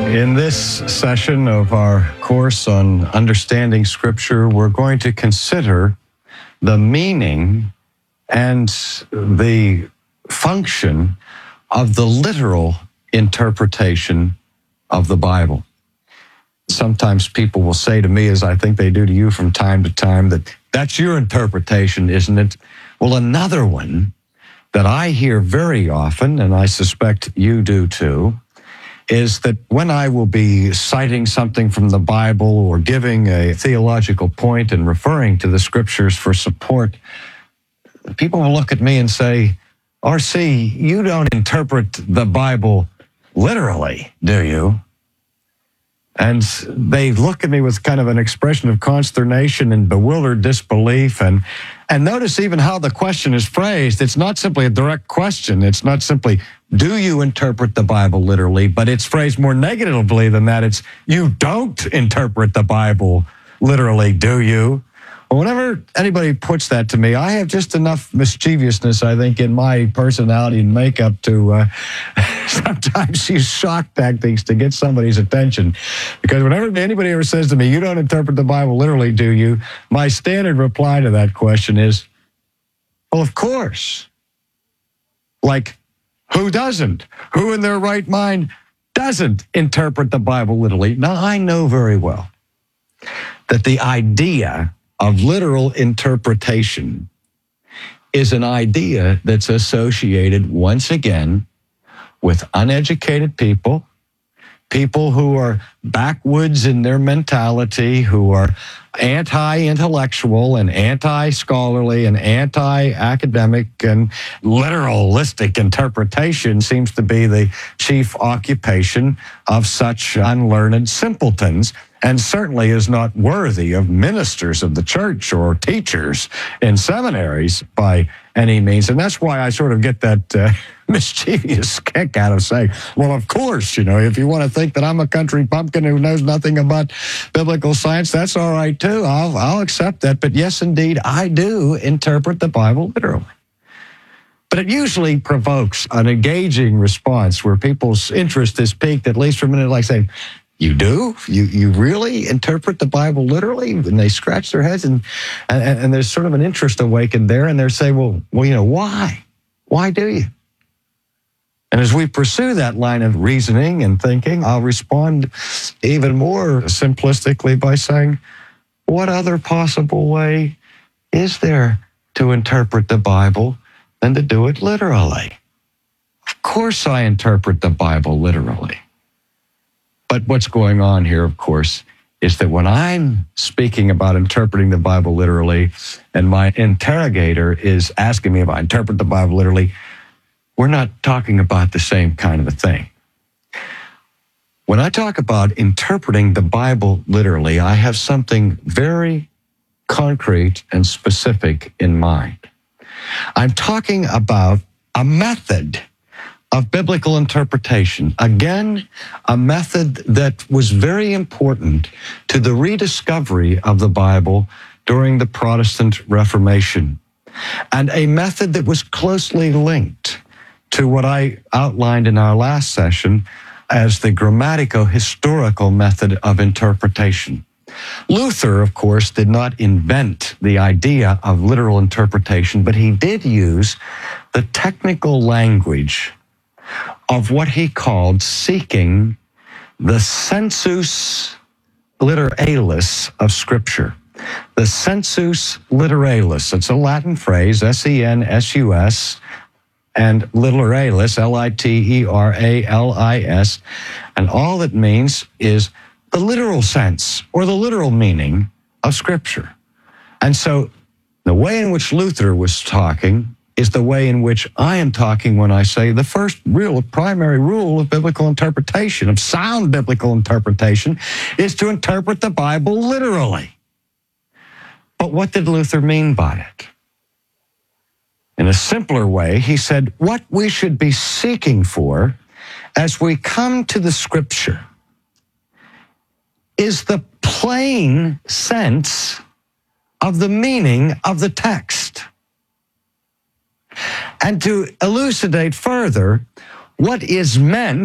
In this session of our course on understanding Scripture, we're going to consider the meaning and the function of the literal interpretation of the Bible. Sometimes people will say to me, as I think they do to you from time to time, that's your interpretation, isn't it? Well, another one that I hear very often, and I suspect you do too, is that when I will be citing something from the Bible or giving a theological point and referring to the Scriptures for support, people will look at me and say, R.C., you don't interpret the Bible literally, do you? And they look at me with kind of an expression of consternation and bewildered disbelief. And notice even how the question is phrased. It's not simply a direct question. It's not simply, do you interpret the Bible literally? But it's phrased more negatively than that. It's, you don't interpret the Bible literally, do you? Well, whenever anybody puts that to me, I have just enough mischievousness, I think, in my personality and makeup to sometimes use shock tactics to get somebody's attention. Because whenever anybody ever says to me, you don't interpret the Bible literally, do you? My standard reply to that question is, well, of course. Like, who doesn't? Who in their right mind doesn't interpret the Bible literally? Now, I know very well that the idea of literal interpretation is an idea that's associated, once again, with uneducated people, people who are backwoods in their mentality, who are anti-intellectual and anti-scholarly and anti-academic, and literalistic interpretation seems to be the chief occupation of such unlearned simpletons, and certainly is not worthy of ministers of the church or teachers in seminaries by any means. And that's why I sort of get that mischievous kick out of saying, well, of course, if you want to think that I'm a country bumpkin who knows nothing about biblical science, that's all right too. I'll accept that. But yes, indeed, I do interpret the Bible literally. But it usually provokes an engaging response where people's interest is piqued, at least for a minute, like saying, you do? You really interpret the Bible literally? And they scratch their heads, and there's sort of an interest awakened there, and they're saying, well, why? Why do you? And as we pursue that line of reasoning and thinking, I'll respond even more simplistically by saying, what other possible way is there to interpret the Bible than to do it literally? Of course I interpret the Bible literally. But what's going on here, of course, is that when I'm speaking about interpreting the Bible literally, and my interrogator is asking me if I interpret the Bible literally, we're not talking about the same kind of a thing. When I talk about interpreting the Bible literally, I have something very concrete and specific in mind. I'm talking about a method of biblical interpretation. Again, a method that was very important to the rediscovery of the Bible during the Protestant Reformation, and a method that was closely linked to what I outlined in our last session as the grammatico-historical method of interpretation. Luther, of course, did not invent the idea of literal interpretation, but he did use the technical language of what he called seeking the sensus literalis of Scripture. The sensus literalis, it's a Latin phrase, S-E-N-S-U-S, and literalis, L-I-T-E-R-A-L-I-S, and all it means is the literal sense or the literal meaning of Scripture. And so the way in which Luther was talking is the way in which I am talking when I say the first real primary rule of biblical interpretation, of sound biblical interpretation, is to interpret the Bible literally. But what did Luther mean by it? In a simpler way, he said what we should be seeking for as we come to the Scripture is the plain sense of the meaning of the text. And to elucidate further what is meant